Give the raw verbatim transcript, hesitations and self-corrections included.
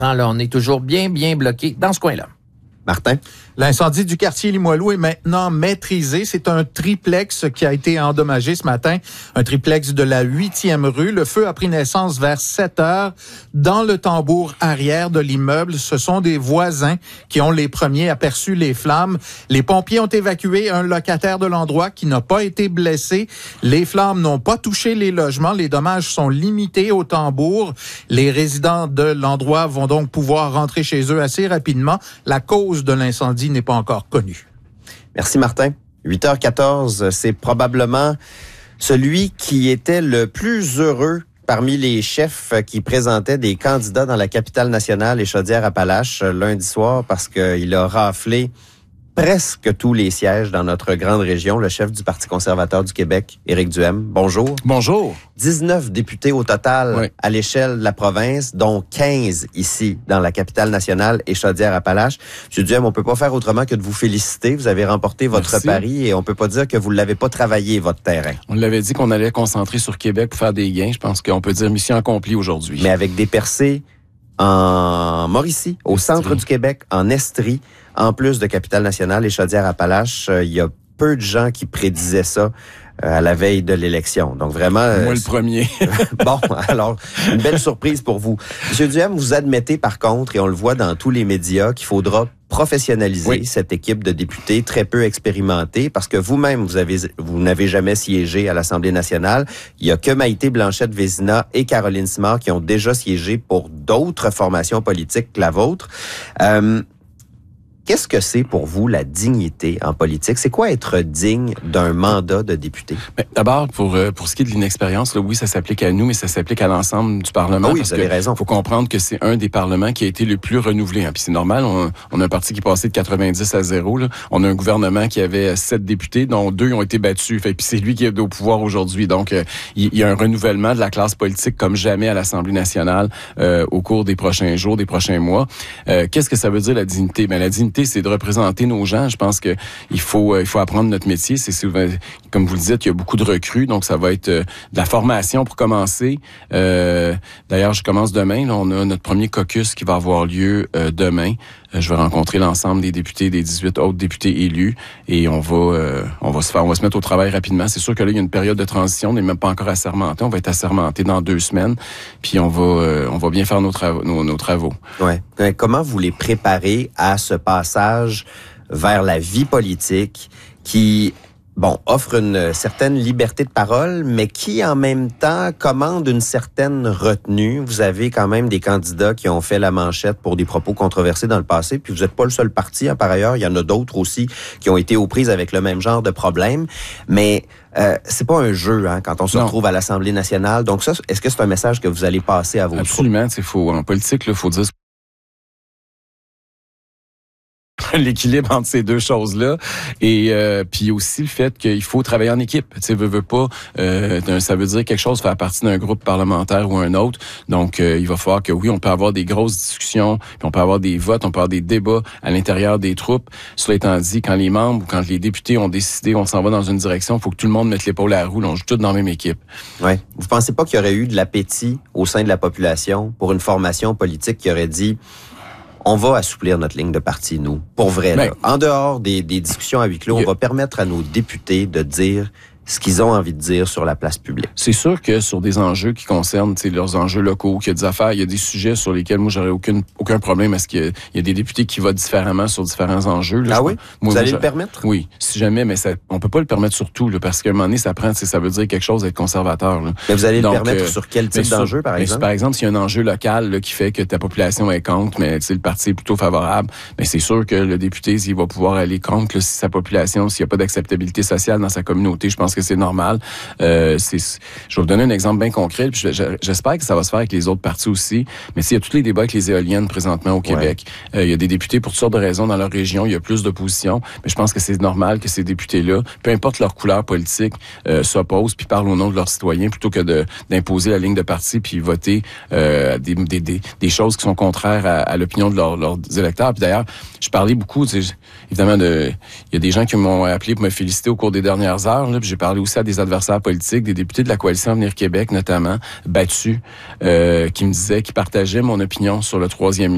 Là, on est toujours bien, bien bloqué dans ce coin-là. Martin? L'incendie du quartier Limoilou est maintenant maîtrisé. C'est un triplex qui a été endommagé ce matin. Un triplex de la huitième rue. Le feu a pris naissance vers sept heures dans le tambour arrière de l'immeuble. Ce sont des voisins qui ont les premiers aperçu les flammes. Les pompiers ont évacué un locataire de l'endroit qui n'a pas été blessé. Les flammes n'ont pas touché les logements. Les dommages sont limités au tambour. Les résidents de l'endroit vont donc pouvoir rentrer chez eux assez rapidement. La cause de l'incendie n'est pas encore connu. Merci Martin. huit heures quatorze, c'est probablement celui qui était le plus heureux parmi les chefs qui présentaient des candidats dans la capitale nationale et Chaudière-Appalaches lundi soir parce qu'il a raflé presque tous les sièges dans notre grande région, le chef du Parti conservateur du Québec, Éric Duhaime. Bonjour. Bonjour. dix-neuf députés au total oui. à l'échelle de la province, dont quinze ici dans la capitale nationale et Chaudière-Appalaches. Monsieur Duhaime, on peut pas faire autrement que de vous féliciter. Vous avez remporté votre Merci. pari et on peut pas dire que vous l'avez pas travaillé, votre terrain. On l'avait dit qu'on allait concentrer sur Québec pour faire des gains. Je pense qu'on peut dire mission accomplie aujourd'hui. Mais avec des percées en Mauricie, au centre Estrie. du Québec, en Estrie, en plus de capitale nationale et Chaudière-Appalaches, il y a peu de gens qui prédisaient ça à la veille de l'élection. Donc vraiment... Moi le premier. Bon, alors, une belle surprise pour vous. Monsieur Duhaime, vous admettez par contre, et on le voit dans tous les médias, qu'il faudra professionnaliser oui. cette équipe de députés très peu expérimentés, parce que vous-même, vous avez, vous n'avez jamais siégé à l'Assemblée nationale. Il y a que Maïté Blanchette-Vézina et Caroline Simard qui ont déjà siégé pour d'autres formations politiques que la vôtre. Euh, Qu'est-ce que c'est pour vous la dignité en politique? C'est quoi être digne d'un mandat de député? Ben, d'abord, pour euh, pour ce qui est de l'inexpérience, là, oui, ça s'applique à nous, mais ça s'applique à l'ensemble du Parlement. Ah oui, parce vous avez que raison. Il faut comprendre que c'est un des parlements qui a été le plus renouvelé. Hein. Puis c'est normal, on, on a un parti qui est passé de quatre-vingt-dix à zéro. Là. On a un gouvernement qui avait sept députés, dont deux ont été battus. Fait, puis c'est lui qui est au pouvoir aujourd'hui. Donc, euh, il, il y a un renouvellement de la classe politique comme jamais à l'Assemblée nationale euh, au cours des prochains jours, des prochains mois. Euh, qu'est-ce que ça veut dire, la dignité? Ben, la dignité, c'est de représenter nos gens. Je pense que il faut il faut apprendre notre métier. C'est souvent, comme vous le dites, il y a beaucoup de recrues, donc ça va être euh, de la formation pour commencer. Euh, d'ailleurs, je commence demain. Là, on a notre premier caucus qui va avoir lieu euh, demain. Euh, je vais rencontrer l'ensemble des députés, des dix-huit autres députés élus, et on va euh, on va se faire, on va se mettre au travail rapidement. C'est sûr que là, il y a une période de transition. On n'est même pas encore assermenté. On va être assermenté dans deux semaines, puis on va euh, on va bien faire nos travaux. Nos, nos travaux. Ouais. Comment vous les préparez à ce passage vers la vie politique qui, bon, offre une certaine liberté de parole, mais qui, en même temps, commande une certaine retenue. Vous avez quand même des candidats qui ont fait la manchette pour des propos controversés dans le passé, puis vous n'êtes pas le seul parti, hein, par ailleurs. Il y en a d'autres aussi qui ont été aux prises avec le même genre de problème. Mais euh, c'est pas un jeu, hein, quand on se non. retrouve à l'Assemblée nationale. Donc ça, est-ce que c'est un message que vous allez passer à vos troupes? Absolument. C'est faux. En politique, il faut dire l'équilibre entre ces deux choses-là, et euh, puis aussi le fait qu'il faut travailler en équipe. Tu sais, veux, veux pas, euh, ça veut dire quelque chose faire partie d'un groupe parlementaire ou un autre. Donc, euh, il va falloir que oui, on peut avoir des grosses discussions, puis on peut avoir des votes, on peut avoir des débats à l'intérieur des troupes. Cela étant dit, quand les membres ou quand les députés ont décidé, on s'en va dans une direction, il faut que tout le monde mette l'épaule à la roue. Là, on joue tous dans la même équipe. Ouais. Vous pensez pas qu'il y aurait eu de l'appétit au sein de la population pour une formation politique qui aurait dit on va assouplir notre ligne de parti, nous, pour vrai. Là. En dehors des, des discussions à huis clos, on va permettre à nos députés de dire ce qu'ils ont envie de dire sur la place publique. C'est sûr que sur des enjeux qui concernent leurs enjeux locaux, qu'il y a des affaires, il y a des sujets sur lesquels moi j'aurais aucune aucun problème. Est-ce qu'il y a, il y a des députés qui votent différemment sur différents enjeux? Là, ah oui? Moi, Vous allez je, le permettre? Oui, si jamais, mais ça, on peut pas le permettre sur tout, là, parce qu'à un moment donné, ça prend, ça veut dire quelque chose d'être conservateur. Là. Mais vous allez Donc, le permettre euh, sur quel type d'enjeu, par exemple? Par exemple, s'il y a un enjeu local là, qui fait que ta population est contre, mais le parti est plutôt favorable, mais c'est sûr que le député, s'il va pouvoir aller contre là, si sa population, s'il n'y a pas d'acceptabilité sociale dans sa communauté, je pense que c'est normal. Euh, c'est, je vais vous donner un exemple bien concret. Puis j'espère que ça va se faire avec les autres partis aussi. Mais s'il y a tous les débats avec les éoliennes présentement au Québec, ouais. euh, il y a des députés pour toutes sortes de raisons dans leur région. Il y a plus d'opposition. Mais je pense que c'est normal que ces députés-là, peu importe leur couleur politique, euh, s'opposent puis parlent au nom de leurs citoyens plutôt que de, d'imposer la ligne de parti puis voter euh, des, des, des, des choses qui sont contraires à, à l'opinion de leur, leurs électeurs. Puis d'ailleurs, je parlais beaucoup, évidemment, de, il y a des gens qui m'ont appelé pour me féliciter au cours des dernières heures. Là, puis j'ai parlé aussi à des adversaires politiques, des députés de la coalition Avenir Québec notamment, battus, euh, qui me disaient, qui partageaient mon opinion sur le troisième lien.